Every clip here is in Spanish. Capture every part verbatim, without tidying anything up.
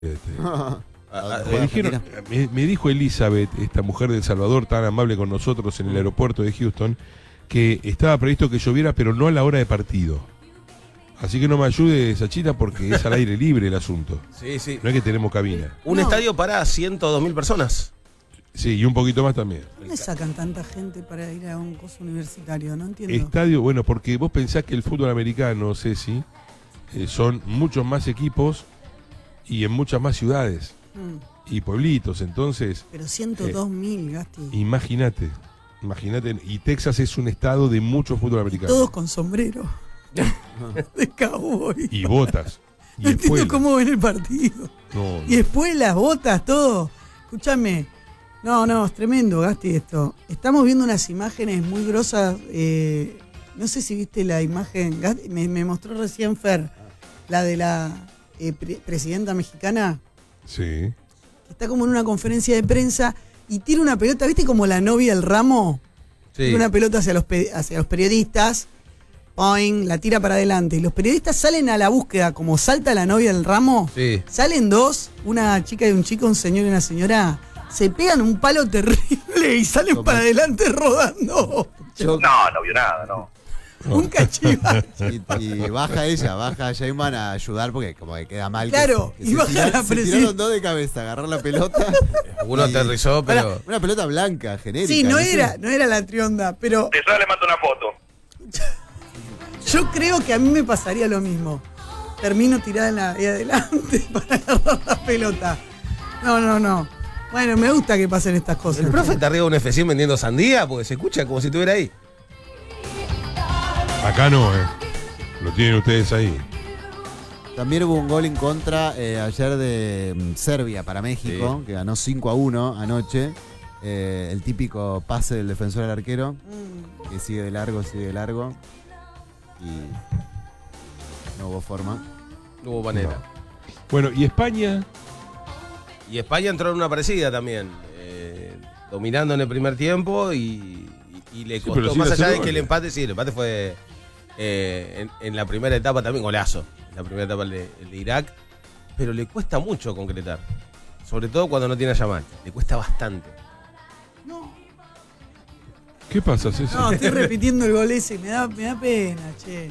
Este. Ah, me, dijeron, me, me dijo Elizabeth, esta mujer de El Salvador, tan amable con nosotros en el aeropuerto de Houston, que estaba previsto que lloviera, pero no a la hora de partido. Así que no me ayude, Sachita, porque es al aire libre el asunto. Sí, sí. No es que tenemos cabina. Un No. estadio para ciento dos mil personas. Sí, y un poquito más también. ¿Dónde sacan tanta gente para ir a un curso universitario? No entiendo. Estadio, bueno, porque vos pensás que el fútbol americano, Ceci, eh, son muchos más equipos y en muchas más ciudades Mm, y pueblitos, entonces, pero ciento dos mil, Gasti. imagínate, imagínate, y Texas es un estado de mucho fútbol americano. Todos con sombrero. De cowboy. Y botas. Y No entiendo espuelas. cómo ven el partido. No, no. Y después las botas, todo. Escúchame. No, no, es tremendo, Gasti, esto. Estamos viendo unas imágenes muy grosas. Eh, no sé si viste la imagen. Gasti, me, me mostró recién Fer, la de la eh, pre- presidenta mexicana, Sí. que está como en una conferencia de prensa y tira una pelota, ¿viste como la novia del ramo? Sí. Tira una pelota hacia los, pe- hacia los periodistas. Poing, la tira para adelante. Y los periodistas salen a la búsqueda, como salta la novia del ramo. Sí. Salen dos, una chica y un chico, un señor y una señora. Se pegan un palo terrible y salen Como- para adelante rodando. Yo- No, no vio nada, no. Un cachivache. y, y baja ella, baja Sheinbaum a ayudar porque como que queda mal. que Claro, se- y que se, baja tiraron- la se presi- tiraron dos de cabeza, agarrar la pelota. Uno y- aterrizó, pero. Una pelota blanca, genérica. Sí, no sé. era, no era la trionda, pero Eso le mando una foto. yo creo que a mí me pasaría lo mismo. Termino tirada en la de adelante para agarrar la pelota. No, no, no. Bueno, me gusta que pasen estas cosas. ¿El profe está arriba de un F cien vendiendo sandía? Porque se escucha como si estuviera ahí. Acá no, ¿eh? Lo tienen ustedes ahí. También hubo un gol en contra eh, ayer de mm, Serbia para México, Sí. que ganó cinco a uno anoche. Eh, el típico pase del defensor al arquero, Mm, que sigue de largo, sigue de largo. Y no hubo forma. No hubo manera. Bueno, ¿y España? Y España entró en una parecida también. eh, dominando en el primer tiempo y, y- y le Sí, costó. pero sí Más le allá hace de que el goles. empate, sí, el empate fue eh, en, en la primera etapa también golazo. En la primera etapa el de, el de Irak. Pero le cuesta mucho concretar. Sobre todo cuando no tiene a Yamal. Le cuesta bastante. ¿Qué pasa, Ceci? No, estoy repitiendo el gol ese. Me da, me da pena, che.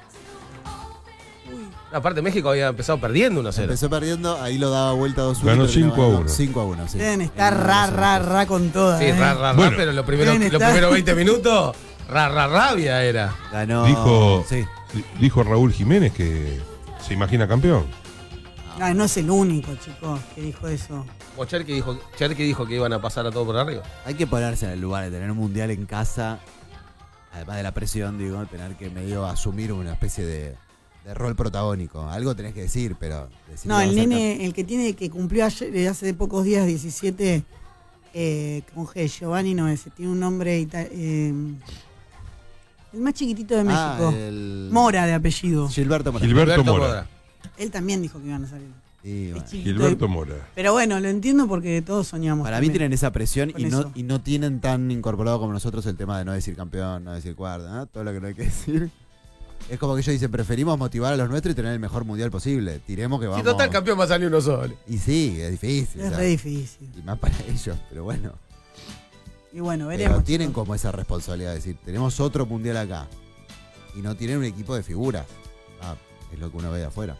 Uy. Aparte, México había empezado perdiendo uno a cero. Empezó perdiendo, ahí lo daba vuelta dos uno. Ganó cinco a uno. cinco a uno, sí. Deben estar En ra, los ra, otros. ra con todas. Sí, eh. ra, ra, ra, Bueno. pero los primeros, Deben los estar- primeros veinte minutos, ra, ra, rabia era. Ganó. Dijo, Sí. dijo Raúl Jiménez que se imagina campeón. Ah, no es el único, chicos, que dijo eso. Como Cherky dijo, Cherky dijo que iban a pasar a todo por arriba. Hay que ponerse en el lugar de tener un mundial en casa, además de la presión, digo, tener que medio asumir una especie de, de rol protagónico. Algo tenés que decir, pero... decir No, que el vas a nene, el que tiene, que cumplió ayer, eh, hace pocos días, diecisiete, eh, con G, Giovanni no ese, tiene un nombre, ita- eh, el más chiquitito de Ah, México. el- Mora de apellido. Gilberto Morales. Gilberto Mora. Él también dijo que iban a salir. Sí, Es bueno. chiquito. Gilberto Mora. Pero bueno, lo entiendo porque todos soñamos. Para mí también. tienen esa presión Con y no, eso. y no tienen tan incorporado como nosotros el tema de no decir campeón, no decir cuarto, ¿no? Todo lo que no hay que decir. Es como que ellos dicen, preferimos motivar a los nuestros y tener el mejor mundial posible. Tiremos que Si vamos... total campeón va a salir uno solo. Y sí, es difícil. Es o sea, re difícil. y más para ellos, pero bueno. Y bueno, Pero veremos. tienen chicos. como esa responsabilidad de decir, tenemos otro mundial acá. Y no tienen un equipo de figuras. Ah, es lo que uno ve de afuera.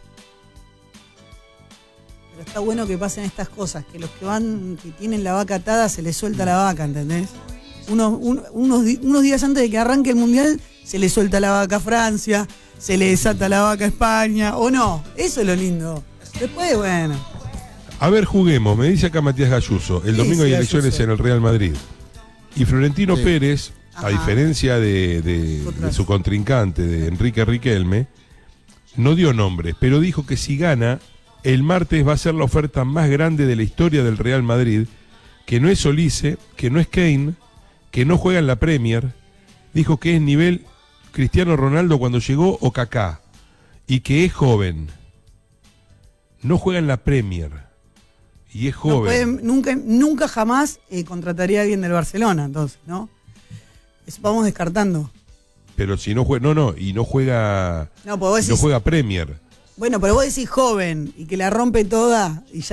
Pero está bueno que pasen estas cosas, que los que van, que tienen la vaca atada, se les suelta la vaca, ¿entendés? Unos, un- unos, di- unos días antes de que arranque el mundial, se le suelta la vaca a Francia, se le desata la vaca a España, o no, eso es lo lindo. Después, bueno, A ver, juguemos. Me dice acá Matías Galluso. El Sí, domingo sí, hay elecciones Galluso. en el Real Madrid. Y Florentino Sí. Pérez, a Ajá. diferencia de, de- de Otras. su contrincante, de Enrique Riquelme, no dio nombres, pero dijo que si gana, el martes va a ser la oferta más grande de la historia del Real Madrid, que no es Olise, que no es Kane, que no juega en la Premier, dijo que es nivel Cristiano Ronaldo cuando llegó o Kaká, y que es joven. No juega en la Premier. Y es no joven. pueden- nunca, nunca jamás eh, contrataría a alguien del Barcelona, entonces, ¿no? Eso vamos descartando. Pero si no juega, no, no, y no juega, No, pues vos y no decís, juega Premier. Bueno, pero vos decís joven y que la rompe toda y ya